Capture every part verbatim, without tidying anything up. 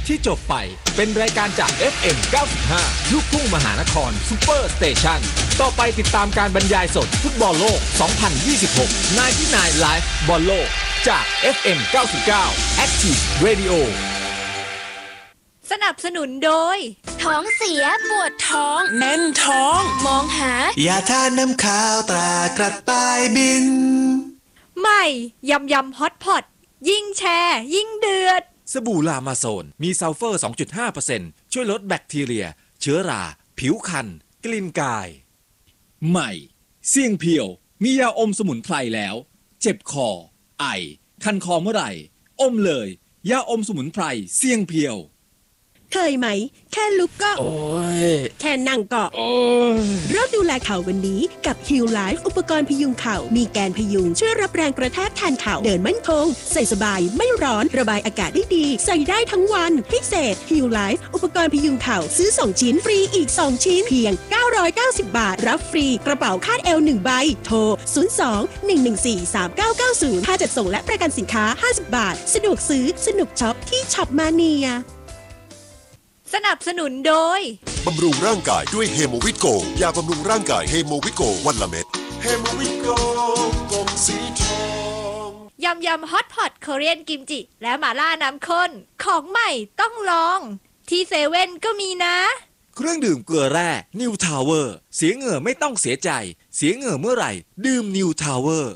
ที่จบไปเป็นรายการจาก เอฟ เอ็ม เก้าสิบห้า ลูกทุ่งมหานครซูเปอร์สเตชันต่อไปติดตามการบรรยายสดฟุตบอลโลก สองพันยี่สิบหก ไนน์ตี้ไนน์ Live บอลโลกจาก เอฟ เอ็ม เก้าสิบเก้า Active Radio สนับสนุนโดยท้องเสียปวดท้องแน่นท้องมองหายาทาน้ำข้าวตรากระต่ายบินใหม่ยำยำฮอตพอตยิ่งแชร์ยิ่งเดือดสบู่ลามาโซนมีซัลเฟอร์ สองจุดห้าเปอร์เซ็นต์ ช่วยลดแบคทีเรียเชื้อราผิวคันกลิ่นกายใหม่เสี่ยงเพียวมียาอมสมุนไพรแล้วเจ็บคอไอคันคอเมื่อไหร่อมเลยยาอมสมุนไพรเสี่ยงเพียวเคยไหมแค่ลุกก็โอ้ยแค่นั่งก็โอ้ยเริ่มดูแลเข่าวันนี้กับ Heal Life อุปกรณ์พยุงเข่ามีแกนพยุงช่วยรับแรงกระแทกแทนเข่าเดินมั่นคงใส่สบายไม่ร้อนระบายอากาศได้ดีใส่ได้ทั้งวันพิเศษ Heal Life อุปกรณ์พยุงเข่าซื้อสองชิ้นฟรีอีกสองชิ้นเพียงเก้าร้อยเก้าสิบบาทรับฟรีกระเป๋าคาดเอวหนึ่งใบโทรศูนย์ สอง หนึ่ง หนึ่ง สี่ สาม เก้า เก้า ศูนย์ค่าจัดส่งและประกันสินค้าห้าสิบบาทสะดวกซื้อสนุกช็อปที่ช็อปมาเนียสนับสนุนโดยบำรุงร่างกายด้วยเฮโมวิตโกยาบำรุงร่างกายเฮโมวิตโกวันละเม็ดเฮโมวิตโกกลมสีทองยำยำฮอตพอตโคเรียนกิมจิและหม่าล่าน้ำข้นของใหม่ต้องลองที่เซเว่นก็มีนะเครื่องดื่มเกลือแร่นิวทาวเวอร์เสียเหงื่อไม่ต้องเสียใจเสียเหงื่อเมื่อไหร่ดื่มนิวทาวเวอร์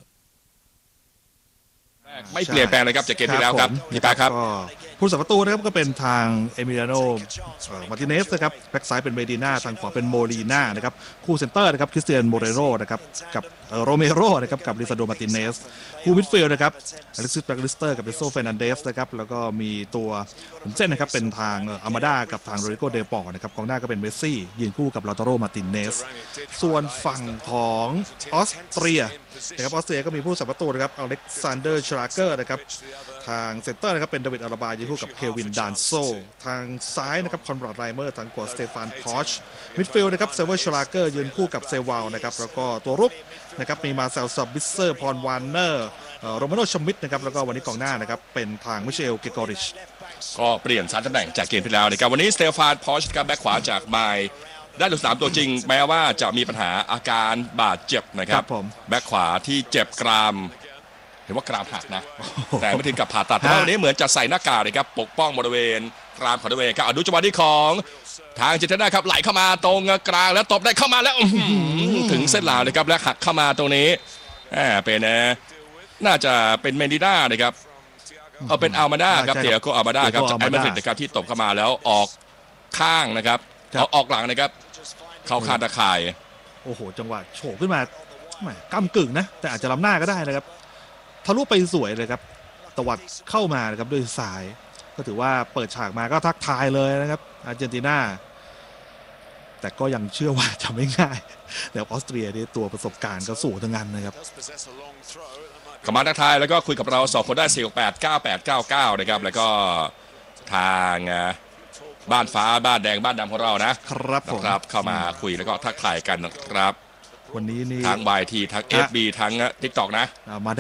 ไม่เปลี่ยนแปลงเลยครับจากเกมที่แล้วครับพี่ตาครับผู้สับประตูนะครับก็เป็นทางเอมิลิอาโนมาร์ติเนสนะครับแบ็กซ้ายเป็นเมดิน่าทางขวาเป็นโมลีน่านะครับคู่เซนเตอร์นะครับคริสเตียนโมเรโรนะครับกับโรเมโรนะครับกับลิซาโดมาร์ติเนสคู่มิดฟิลด์นะครับอเล็กซิสแบ็กลิสเตอร์กับเดโซเฟรนันเดสนะครับแล้วก็มีตัวผมเส้นนะครับเป็นทางอามาดากับทางโรดิโกเดปอร์นะครับกองหน้าก็เป็นเมสซี่ยืนคู่กับลาตาโรมาร์ติเนสส่วนฝั่งของออสเตรียนะครับออสเตรียก็มีผู้สับประตูนะครับอเล็กซานเดอร์ชลาเกอร์นะครับทางเซนเตอร์นะครับเป็นเดวิดอาราบายืนคู่กับเควินดานโซทางซ้ายนะครับคอนราดไรเมอร์ทางขวาสเตฟานพอชมิดฟิลด์นะครับเซเวอร์ชลาเกอร์ยืนคู่กับเซวาลนะครับแล้วก็ตัวรุกนะครับมีมาเซลซับบิสเซอร์พรวานเนอร์โรมาโนชมิดนะครับแล้วก็วันนี้กองหน้านะครับเป็นทางมิเชลเกกอริชก็เปลี่ยนสามตำแหน่งจากเกมที่แล้วนะครับวันนี้สเตฟานพอชกับแบ็คขวาจากไมล์ได้ลงสนามตัวจริงแม้ว่าจะมีปัญหาอาการบาดเจ็บนะครับแบ็คขวาที่เจ็บกรามเห็นว่ากรามหักนะแต่ไม่ถึงกับผ่าตัดเพราะวันนี้เหมือนจะใส่หน้ากากเลยครับปกป้องบริเวณกรามของตัวเองครับดูจังหวะนี้ของทางเจตนาครับไหลเข้ามาตรงกลางแล้วตบได้เข้ามาแล้วถึงเส้นหลังเลยครับและหักเข้ามาตรงนี้เป็นน่าจะเป็นเมดิน่านะครับเอาเป็นอัลมาด้าครับเตียโกอัลมาด้าครับจากแอตมาดริดนะครับที่ตบเข้ามาแล้วออกข้างนะครับเอาออกหลังนะครับเข้าคาตะข่ายโอ้โหจังหวะโฉบขึ้นมาก้ำกึ่งนะแต่อาจจะล้ำหน้าก็ได้นะครับทะลุไปสวยเลยครับตวัดเข้ามานะครับด้วยซ้ายก็ถือว่าเปิดฉากมาก็ทักทายเลยนะครับอาร์เจนตินาแต่ก็ยังเชื่อว่าจะไม่ง่ายแต่ออสเตรียนี่ตัวประสบการณ์ก็สูงทั้งนั้นนะครับขมาทักทายแล้วก็คุยกับเราสองคนได้สี่ หก แปด เก้า แปด เก้า เก้านะครับแล้วก็ทางบ้านฟ้าบ้านแดงบ้านดำของเรานะครับผมครับเข้ามาคุยแล้วก็ทักทายกันนะครับวันนี้นี่ทาง วาย ที ทาง เอฟ บี ทาง TikTok นะมา